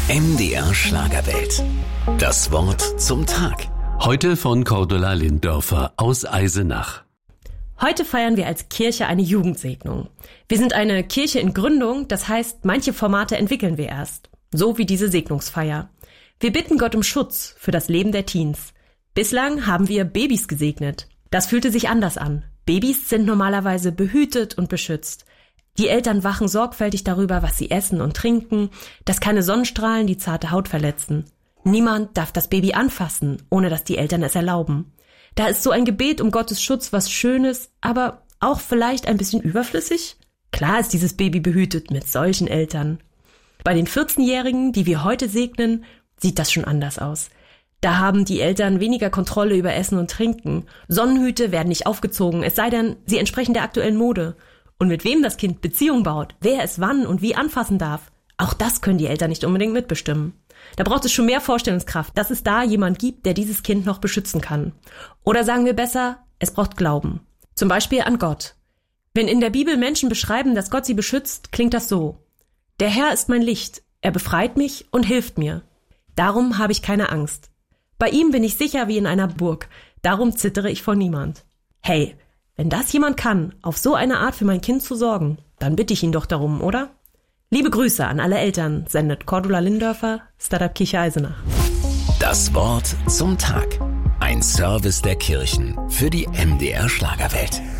MDR Schlagerwelt. Das Wort zum Tag. Heute von Cordula Linddörfer aus Eisenach. Heute feiern wir als Kirche eine Jugendsegnung. Wir sind eine Kirche in Gründung, das heißt, manche Formate entwickeln wir erst. So wie diese Segnungsfeier. Wir bitten Gott um Schutz für das Leben der Teens. Bislang haben wir Babys gesegnet. Das fühlte sich anders an. Babys sind normalerweise behütet und beschützt. Die Eltern wachen sorgfältig darüber, was sie essen und trinken, dass keine Sonnenstrahlen die zarte Haut verletzen. Niemand darf das Baby anfassen, ohne dass die Eltern es erlauben. Da ist so ein Gebet um Gottes Schutz was Schönes, aber auch vielleicht ein bisschen überflüssig. Klar ist dieses Baby behütet mit solchen Eltern. Bei den 14-Jährigen, die wir heute segnen, sieht das schon anders aus. Da haben die Eltern weniger Kontrolle über Essen und Trinken. Sonnenhüte werden nicht aufgezogen, es sei denn, sie entsprechen der aktuellen Mode. Und mit wem das Kind Beziehung baut, wer es wann und wie anfassen darf, auch das können die Eltern nicht unbedingt mitbestimmen. Da braucht es schon mehr Vorstellungskraft, dass es da jemand gibt, der dieses Kind noch beschützen kann. Oder sagen wir besser, es braucht Glauben. Zum Beispiel an Gott. Wenn in der Bibel Menschen beschreiben, dass Gott sie beschützt, klingt das so: Der Herr ist mein Licht, er befreit mich und hilft mir. Darum habe ich keine Angst. Bei ihm bin ich sicher wie in einer Burg, darum zittere ich vor niemand. Hey, wenn das jemand kann, auf so eine Art für mein Kind zu sorgen, dann bitte ich ihn doch darum, oder? Liebe Grüße an alle Eltern, sendet Cordula Linddörfer, Startup Kirche Eisenach. Das Wort zum Tag. Ein Service der Kirchen für die MDR Schlagerwelt.